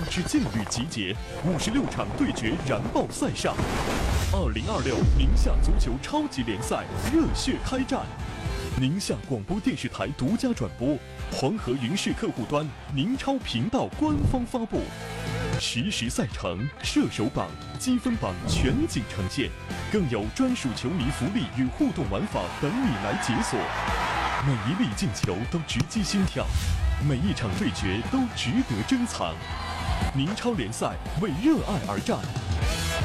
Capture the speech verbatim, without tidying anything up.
支劲旅集结，五十六场对决燃爆赛上。二零二六宁夏足球超级联赛热血开战，宁夏广播电视台独家转播，黄河云视客户端宁超频道官方发布，实时赛程、射手榜、积分榜全景呈现，更有专属球迷福利与互动玩法等你来解锁。每一粒进球都直击心跳，每一场对决都值得珍藏。宁超联赛为热爱而战。